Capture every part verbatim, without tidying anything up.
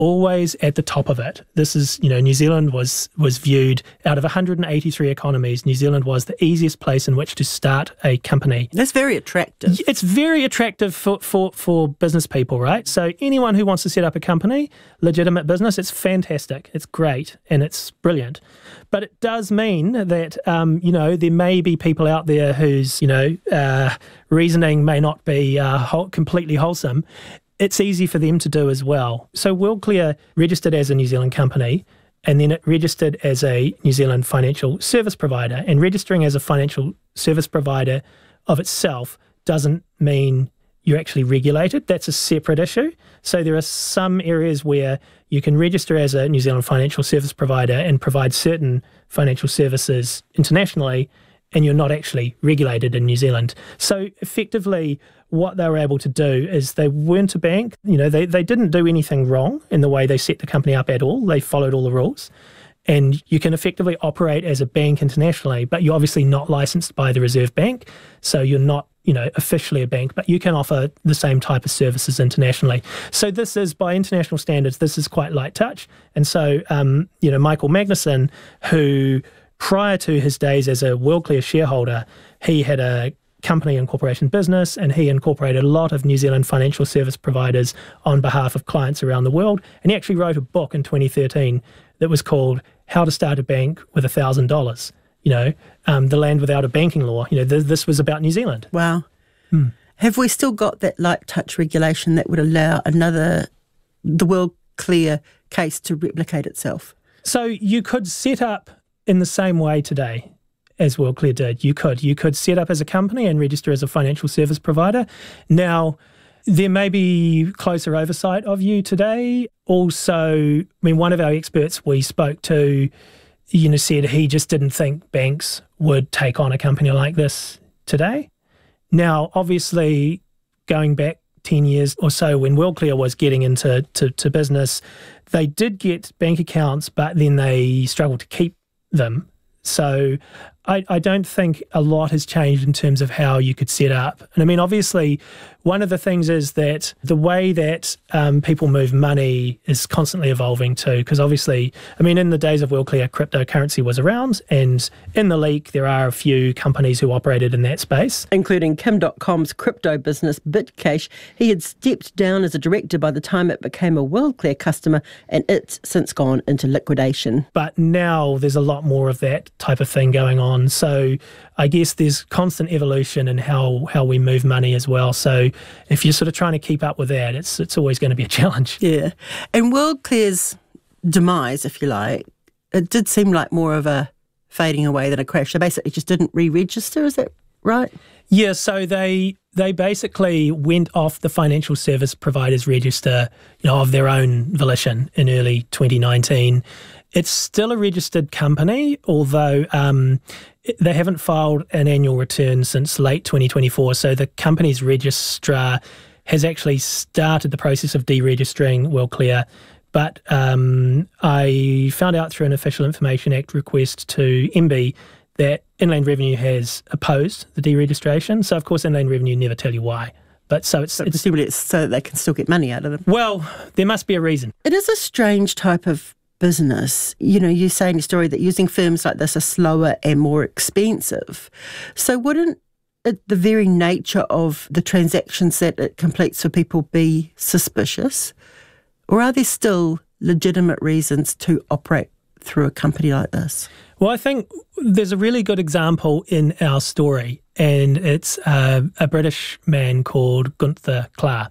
always at the top of it. This is, you know, New Zealand was was viewed, out of one hundred eighty-three economies, New Zealand was the easiest place in which to start a company. That's very attractive. It's very attractive for, for, for business people, right? So anyone who wants to set up a company, legitimate business, it's fantastic. It's great and it's brilliant. But it does mean that, um, you know, there may be people out there whose, you know, uh, reasoning may not be uh, whole, completely wholesome. It's easy for them to do as well. So WorldClear registered as a New Zealand company, and then it registered as a New Zealand financial service provider. And registering as a financial service provider of itself doesn't mean you're actually regulated. That's a separate issue. So there are some areas where you can register as a New Zealand financial service provider and provide certain financial services internationally, and you're not actually regulated in New Zealand. So effectively, what they were able to do is they weren't a bank. You know, they, they didn't do anything wrong in the way they set the company up at all. They followed all the rules. And you can effectively operate as a bank internationally, but you're obviously not licensed by the Reserve Bank. So you're not, you know, officially a bank, but you can offer the same type of services internationally. So this is, by international standards, this is quite light touch. And so, um, you know, Michael Magnuson, who prior to his days as a WorldClear shareholder, he had a company and corporation business, and he incorporated a lot of New Zealand financial service providers on behalf of clients around the world. And he actually wrote a book in twenty thirteen that was called How to Start a Bank with one thousand dollars, you know, um, the land without a banking law. You know, th- this was about New Zealand. Wow. Hmm. Have we still got that light touch regulation that would allow another, the WorldClear case to replicate itself? So you could set up in the same way today as WorldClear did. You could. You could set up as a company and register as a financial service provider. Now, there may be closer oversight of you today. Also, I mean, one of our experts we spoke to, you know, said he just didn't think banks would take on a company like this today. Now, obviously, going back ten years or so when WorldClear was getting into to, to business, they did get bank accounts, but then they struggled to keep them. So I, I don't think a lot has changed in terms of how you could set up. And I mean, obviously, one of the things is that the way that um, people move money is constantly evolving too, because obviously, I mean, in the days of WorldClear, cryptocurrency was around, and in the leak, there are a few companies who operated in that space. Including Kim dot com's crypto business Bitcash. He had stepped down as a director by the time it became a WorldClear customer, and it's since gone into liquidation. But now there's a lot more of that type of thing going on. So I guess there's constant evolution in how, how we move money as well. So if you're sort of trying to keep up with that, it's it's always going to be a challenge. Yeah. And WorldClear's demise, if you like, it did seem like more of a fading away than a crash. They basically just didn't re-register, is that right? Yeah, so they they basically went off the financial service providers register, you know, of their own volition in early twenty nineteen. It's still a registered company, although um, they haven't filed an annual return since late twenty twenty-four. So the company's registrar has actually started the process of deregistering WorldClear. But um, I found out through an Official Information Act request to M B I that Inland Revenue has opposed the deregistration. So, of course, Inland Revenue never tell you why. But so it's, so it's presumably it's so that they can still get money out of them. Well, there must be a reason. It is a strange type of business. You know, you say in your story that using firms like this are slower and more expensive. So wouldn't it, the very nature of the transactions that it completes for people be suspicious? Or are there still legitimate reasons to operate through a company like this? Well, I think there's a really good example in our story, and it's uh, a British man called Gunther Klar.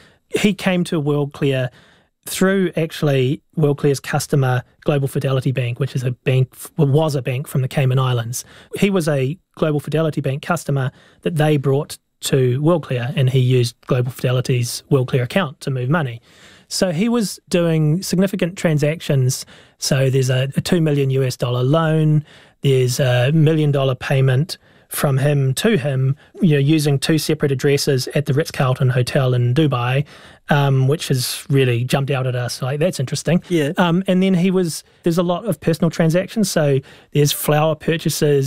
He came to WorldClear through actually WorldClear's customer, Global Fidelity Bank, which is a bank, well, was a bank from the Cayman Islands. He was a Global Fidelity Bank customer that they brought to WorldClear, and he used Global Fidelity's WorldClear account to move money. So he was doing significant transactions. So there's a, a two million US dollar loan, there's a million dollar payment from him to him, you know, using two separate addresses at the Ritz-Carlton Hotel in Dubai, um, which has really jumped out at us. Like, that's interesting. Yeah. Um, and then he was, there's a lot of personal transactions. So there's flower purchases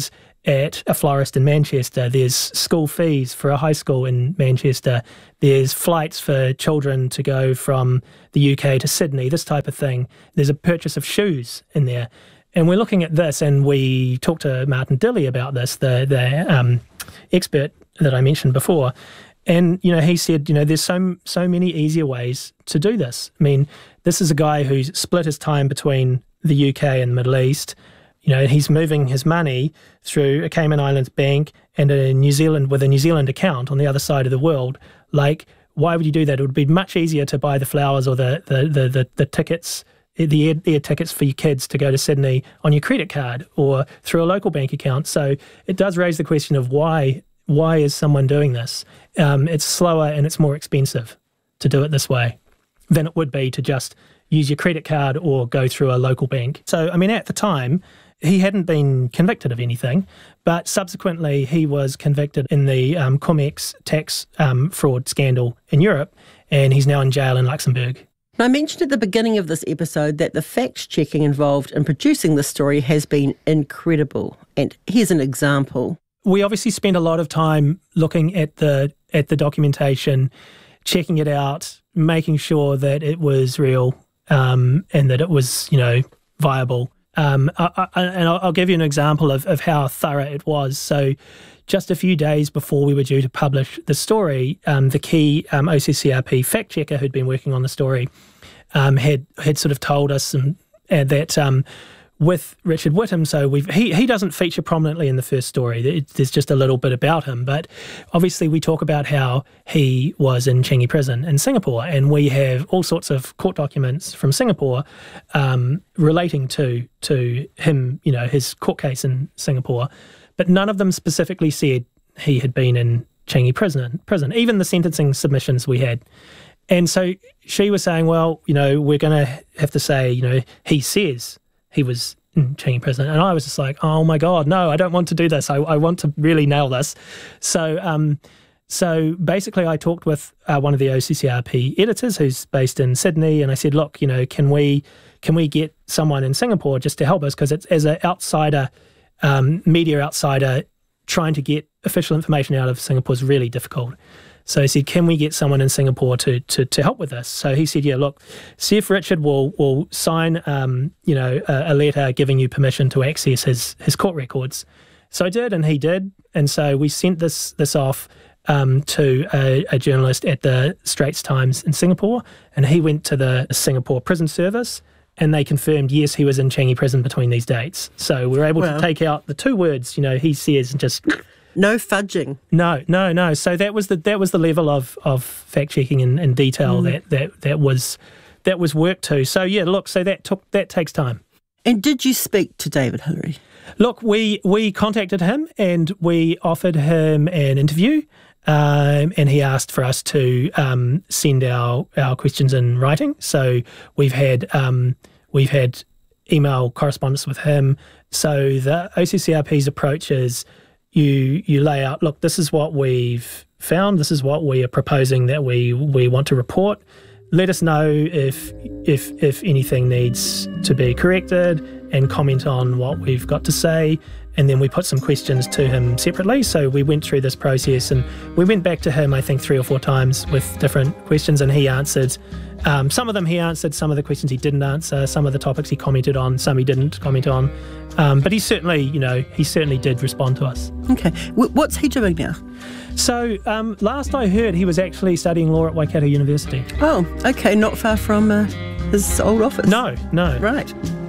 at a florist in Manchester. There's school fees for a high school in Manchester. There's flights for children to go from the U K to Sydney, this type of thing. There's a purchase of shoes in there. And we're looking at this, and we talked to Martin Dilley about this, the, the um, expert that I mentioned before. And, you know, he said, you know, there's so so many easier ways to do this. I mean, this is a guy who's split his time between the U K and the Middle East. You know, he's moving his money through a Cayman Islands bank and a New Zealand with a New Zealand account on the other side of the world. Like, why would you do that? It would be much easier to buy the flowers or the the the, the, the tickets, the air, air tickets for your kids to go to Sydney on your credit card or through a local bank account. So it does raise the question of why why is someone doing this? Um, it's slower and it's more expensive to do it this way than it would be to just use your credit card or go through a local bank. So, I mean, at the time, he hadn't been convicted of anything, but subsequently he was convicted in the um, Cum-Ex tax um, fraud scandal in Europe, and he's now in jail in Luxembourg. I mentioned at the beginning of this episode that the fact-checking involved in producing this story has been incredible. And here's an example. We obviously spent a lot of time looking at the at the documentation, checking it out, making sure that it was real um, and that it was, you know, viable. Um, I, I, and I'll, I'll give you an example of, of how thorough it was. So just a few days before we were due to publish the story, um, the key um, O C C R P fact checker who'd been working on the story um, had had sort of told us some, uh, that um, with Richard Whittam, so we've he, he doesn't feature prominently in the first story. It, there's just a little bit about him, but obviously we talk about how he was in Changi Prison in Singapore, and we have all sorts of court documents from Singapore um, relating to to him, you know, his court case in Singapore, but none of them specifically said he had been in Changi Prison. Prison, even the sentencing submissions we had. And so she was saying, well, you know, we're going to have to say, you know, he says he was in Changi Prison. And I was just like, oh my God, no, I don't want to do this. I, I want to really nail this. So um, so basically I talked with uh, one of the O C C R P editors who's based in Sydney, and I said, look, you know, can we can we get someone in Singapore just to help us? Because it's as an outsider, um, media outsider, trying to get official information out of Singapore is really difficult. So he said, can we get someone in Singapore to to to help with this? So he said, yeah, look, see if Richard will will sign, um, you know, a, a letter giving you permission to access his his court records. So I did, and he did, and so we sent this this off um, to a, a journalist at the Straits Times in Singapore, and he went to the Singapore Prison Service, and they confirmed, yes, he was in Changi Prison between these dates. So we were able well, to take out the two words, you know, he says, and just... No fudging. No, no, no. So that was the that was the level of, of fact checking and, and detail mm. that, that that was that was worked to. So yeah, look, so that took that takes time. And did you speak to David Hillary? Look, we we contacted him and we offered him an interview, um, and he asked for us to um, send our, our questions in writing. So we've had um, we've had email correspondence with him. So the O C C R P's approach is, You you lay out, look, this is what we've found, this is what we are proposing that we, we want to report. Let us know if if if anything needs to be corrected, and comment on what we've got to say. And then we put some questions to him separately. So we went through this process, and we went back to him, I think, three or four times with different questions, and he answered. Um, some of them he answered, some of the questions he didn't answer, some of the topics he commented on, some he didn't comment on. Um, but he certainly, you know, he certainly did respond to us. Okay. W- what's he doing now? So um, last I heard, he was actually studying law at Waikato University. Oh, okay. Not far from uh, his old office. No, no. Right.